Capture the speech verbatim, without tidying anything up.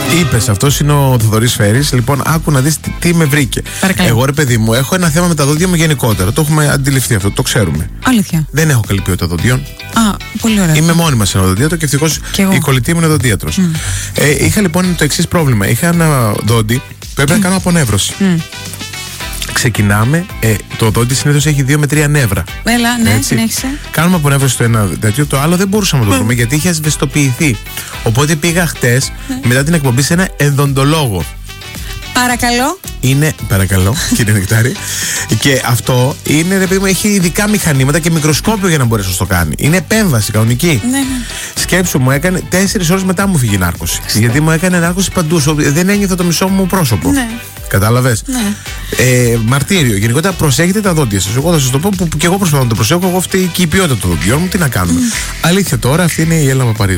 Είπες, αυτός είναι ο Θοδωρής Φέρης. Λοιπόν, άκου να δεις τι, τι με βρήκε. Παρακαλώ. Εγώ, ρε παιδί μου, έχω ένα θέμα με τα δόντια μου γενικότερα. Το έχουμε αντιληφθεί αυτό, το ξέρουμε. Αλήθεια. Δεν έχω καλή ποιότητα δοντιών. Α, πολύ ωραία. Είμαι μόνιμα σε ένα δοντίατρο και ευτυχώς η κολλητή μου είναι δοντίατρος. Mm. Ε, είχα λοιπόν το εξής πρόβλημα. Είχα ένα δόντι, πρέπει mm. να κάνω απονεύρωση. Mm. Ξεκινάμε, ε, το δόντι συνήθως έχει δύο με τρία νεύρα. Έλα, ναι, συνέχισε. Κάνουμε απονεύρωση στο ένα τέτοιο, το άλλο δεν μπορούσαμε να το βρούμε γιατί είχε ασβεστοποιηθεί. Οπότε πήγα χτες μετά την εκπομπή σε ένα ενδοντολόγο. Παρακαλώ. Είναι, παρακαλώ, κύριε Νεκτάρη. Και αυτό είναι, ρε παιδί μου, έχει ειδικά μηχανήματα και μικροσκόπιο για να μπορέσει να το κάνει. Είναι επέμβαση κανονική. Ναι, ναι. Σκέψου, μου έκανε τέσσερις ώρες μετά μου φύγει η νάρκωση. Γιατί μου έκανε νάρκωση παντού. Δεν ένιωθα το μισό μου πρόσωπο. Ναι. Κατάλαβες. Ναι. Ε, μαρτύριο. Γενικότερα προσέχετε τα δόντια σας. Εγώ θα σας το πω που, που και εγώ προσπαθώ να το προσέχω. Εγώ αυτή και η ποιότητα των δοντιών μου. Τι να κάνουμε. Mm. Αλήθεια τώρα, αυτή είναι η Έλα Μαπαρίδου.